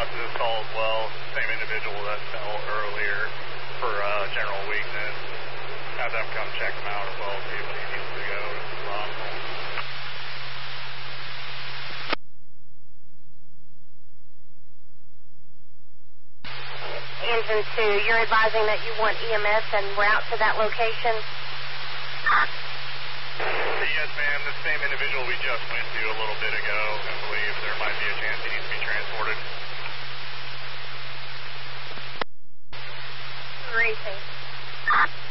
to this call as well. Same individual that fell earlier for general weakness. Have them come check him out as well, see what he needs to go if it's possible. Engine 2, you're advising that you want EMS en route to that location? Yes, ma'am. The same individual we just went to a little bit ago. I believe there might be a chance he needs to be transported. Racing.